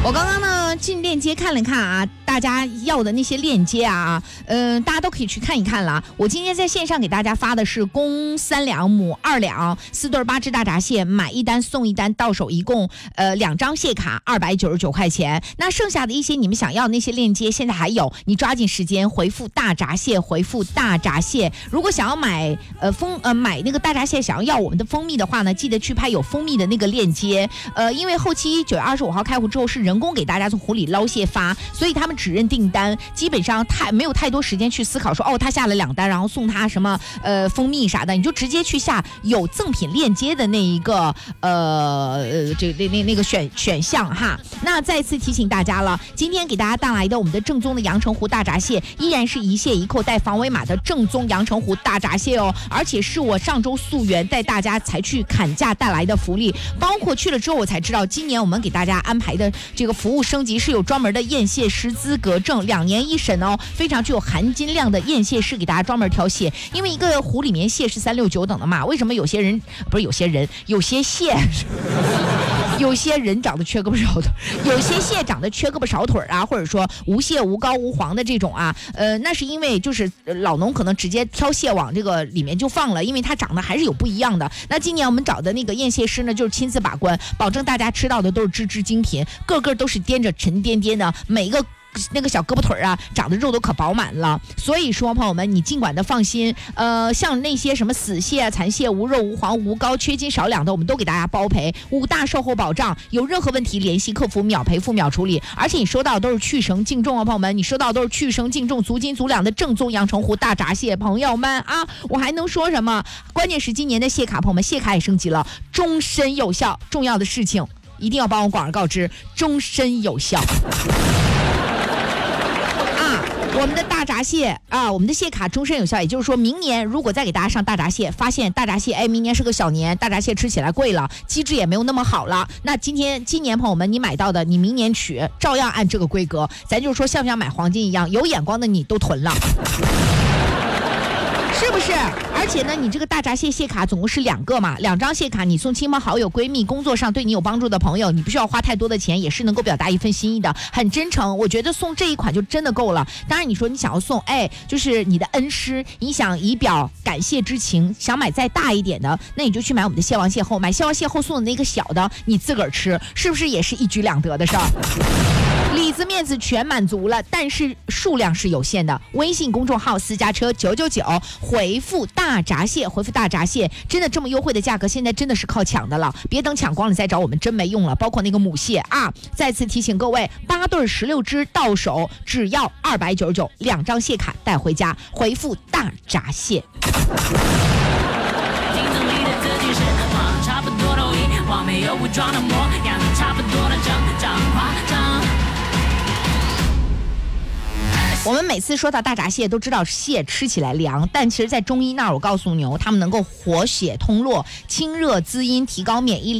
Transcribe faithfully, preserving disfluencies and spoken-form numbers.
我刚刚呢进链接看了看啊，大家要的那些链接啊，嗯、呃，大家都可以去看一看了。我今天在线上给大家发的是公三两母二两四对八只大闸蟹，买一单送一单，到手一共呃两张蟹卡二百九十九块钱。那剩下的一些你们想要的那些链接，现在还有，你抓紧时间回复大闸蟹，回复大闸蟹。如果想要买呃蜂呃买那个大闸蟹，想要要我们的蜂蜜的话呢，记得去拍有蜂蜜的那个链接。呃，因为后期九月二十五号开户之后是人工给大家从湖里捞蟹发，所以他们只认订单，基本上太没有太多时间去思考说哦他下了两单，然后送他什么呃蜂蜜啥的，你就直接去下有赠品链接的那一个呃这那那那个选选项哈。那再次提醒大家了，今天给大家带来的我们的正宗的阳澄湖大闸蟹，依然是一蟹一扣带防伪码的正宗阳澄湖大闸蟹哦，而且是我上周溯源带大家才去砍价带来的福利，包括去了之后我才知道，今年我们给大家安排的这个服务升级是有专门的验蟹师资格证，两年一审哦，非常具有含金量的验蟹师给大家专门挑蟹。因为一个湖里面蟹是三六九等的嘛，为什么有些人不是有些人有些蟹有些人长得缺胳膊少腿，有些蟹长得缺胳膊少腿啊，或者说无蟹无膏无黄的这种啊，呃，那是因为就是老农可能直接挑蟹往这个里面就放了，因为它长得还是有不一样的。那今年我们找的那个验蟹师呢，就是亲自把关，保证大家吃到的都是只只精品，个个都是掂着沉甸甸的，每一个那个小胳膊腿啊，长的肉都可饱满了。所以说朋友们，你尽管的放心，呃，像那些什么死蟹、残蟹、无肉、无黄、无膏、缺斤少两的，我们都给大家包赔，五大售后保障，有任何问题联系客服，秒赔付秒处理。而且你收到的都是去绳净重啊，朋友们，你收到的都是去绳净重、足斤足两的正宗阳澄湖大闸蟹，朋友们啊，我还能说什么？关键是今年的蟹卡，朋友们，蟹卡也升级了，终身有效。重要的事情一定要帮我广而告之，终身有效。我们的大闸蟹啊，我们的蟹卡终身有效，也就是说明年如果再给大家上大闸蟹，发现大闸蟹哎明年是个小年，大闸蟹吃起来贵了，机制也没有那么好了，那今天今年朋友们你买到的你明年取照样按这个规格，咱就是说像不像买黄金一样，有眼光的你都囤了，是不是？而且呢，你这个大闸蟹蟹卡总共是两个嘛，两张蟹卡你送亲朋好友、闺蜜、工作上对你有帮助的朋友，你不需要花太多的钱，也是能够表达一份心意的，很真诚。我觉得送这一款就真的够了。当然你说你想要送，哎，就是你的恩师，你想以表感谢之情，想买再大一点的，那你就去买我们的蟹王蟹后，买蟹王蟹后送的那个小的，你自个儿吃，是不是也是一举两得的事儿？里子面子全满足了，但是数量是有限的。微信公众号私家车九九九，回复大闸蟹，回复大闸蟹，真的这么优惠的价格，现在真的是靠抢的了，别等抢光了再找我们，真没用了。包括那个母蟹啊，再次提醒各位，八对十六只到手只要二百九十九，两张蟹卡带回家，回复大闸蟹。差不多的味，往没有武装的模样，差不多的整整夸张。我们每次说到大闸蟹都知道蟹吃起来凉，但其实在中医那儿我告诉你哦，他们能够活血通络、清热滋阴、提高免疫力。